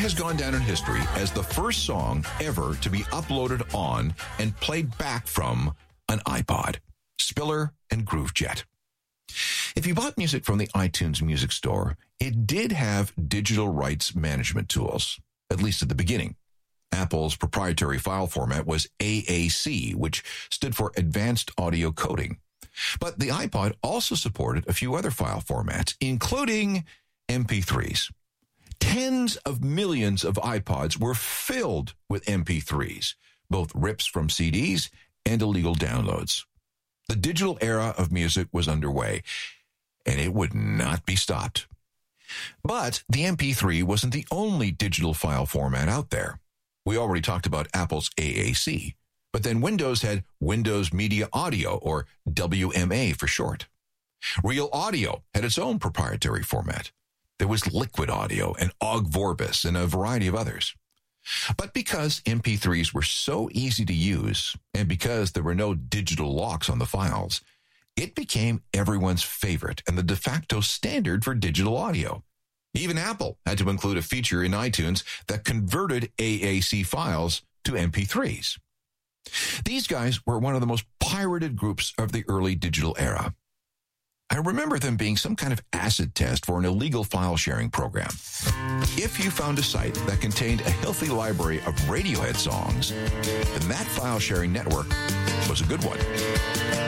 has gone down in history as the first song ever to be uploaded on and played back from an iPod. Spiller and Groovejet. If you bought music from the iTunes Music Store, it did have digital rights management tools, at least at the beginning. Apple's proprietary file format was AAC, which stood for Advanced Audio Coding. But the iPod also supported a few other file formats, including MP3s. Tens of millions of iPods were filled with MP3s, both rips from CDs and illegal downloads. The digital era of music was underway, and it would not be stopped. But the MP3 wasn't the only digital file format out there. We already talked about Apple's AAC, but then Windows had Windows Media Audio, or WMA for short. Real Audio had its own proprietary format. There was Liquid Audio and Ogg Vorbis and a variety of others. But because MP3s were so easy to use, and because there were no digital locks on the files, it became everyone's favorite and the de facto standard for digital audio. Even Apple had to include a feature in iTunes that converted AAC files to MP3s. These guys were one of the most pirated groups of the early digital era. I remember them being some kind of acid test for an illegal file sharing program. If you found a site that contained a healthy library of Radiohead songs, then that file sharing network was a good one.